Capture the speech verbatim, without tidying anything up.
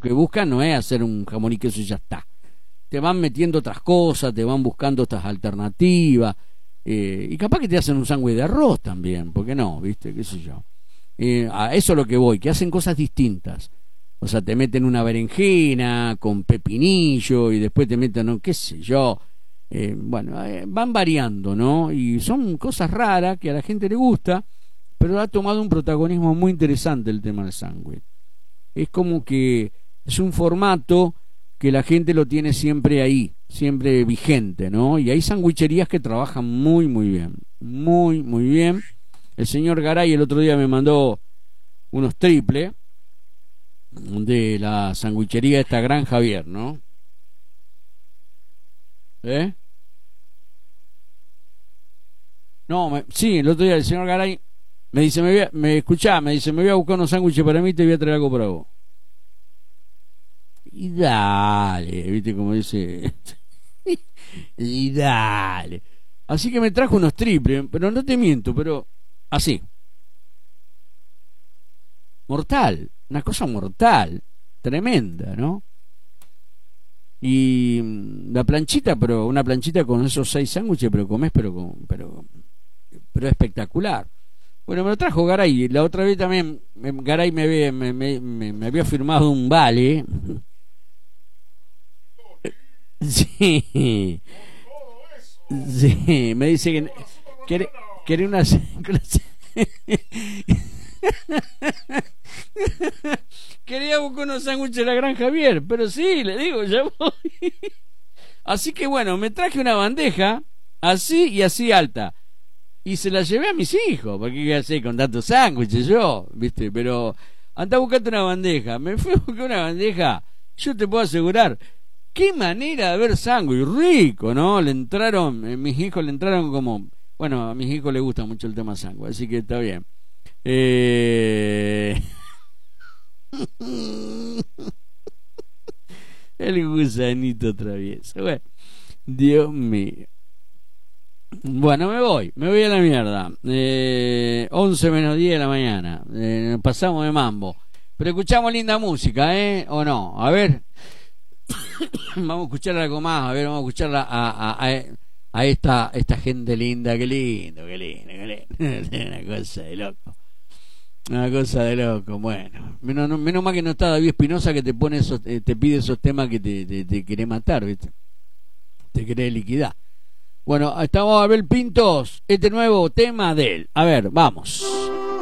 que buscan no es hacer un jamón y queso y ya está. Te van metiendo otras cosas, te van buscando otras alternativas, eh, y capaz que te hacen un sándwich de arroz también, ¿por qué no? ¿Viste? ¿Qué sé yo? Eh, a eso es lo que voy, que hacen cosas distintas. O sea, te meten una berenjena con pepinillo y después te meten, no, qué sé yo. Eh, bueno, eh, van variando, ¿no? Y son cosas raras que a la gente le gusta, pero ha tomado un protagonismo muy interesante el tema del sándwich. Es como que es un formato que la gente lo tiene siempre ahí, siempre vigente, ¿no? Y hay sandwicherías que trabajan muy, muy bien, muy, muy bien. El señor Garay el otro día me mandó unos triples de la sandwichería esta Gran Javier, ¿no? ¿Eh? No, me, sí, el otro día el señor Garay me dice, me, voy a, me escuchá, me dice, me voy a buscar unos sándwiches para mí y te voy a traer algo para vos. Y dale, viste como dice. Y dale. Así que me trajo unos triples, pero no te miento, pero así. Mortal, una cosa mortal, tremenda, ¿no? Y la planchita, pero una planchita con esos seis sándwiches, pero comés, pero, con, pero, pero espectacular. Bueno, me lo trajo Garay. La otra vez también Garay me había, me, me, me, me había firmado un vale. Sí, sí, me dice que quiere, quiere una quería buscar unos sándwiches de la Gran Javier, pero sí, le digo, ya voy. Así que bueno, me traje una bandeja así y así alta y se la llevé a mis hijos, porque qué hacer con tantos sándwiches yo, viste, pero anda a buscarte una bandeja. Me fui a buscar una bandeja, yo te puedo asegurar. Qué manera de ver sándwich, rico, ¿no? Le entraron, eh, mis hijos le entraron como, bueno, a mis hijos les gusta mucho el tema sándwich, así que está bien. Eh... El gusanito travieso. Bueno, Dios mío. Bueno, me voy, me voy a la mierda. Eh, once menos diez de la mañana. Eh, pasamos de mambo. Pero escuchamos linda música, ¿eh? ¿O no? A ver. Vamos a escuchar algo más, a ver, vamos a escucharla a, a, a, a esta, esta gente linda, qué lindo, qué lindo, qué lindo. Una cosa de loco. Una cosa de loco, bueno. Menos, no, menos mal que no está David Espinosa que te pone esos, eh, te pide esos temas que te, te, te quiere matar, ¿viste? Te quiere liquidar. Bueno, estamos a ver Pintos, este nuevo tema de él. A ver, vamos.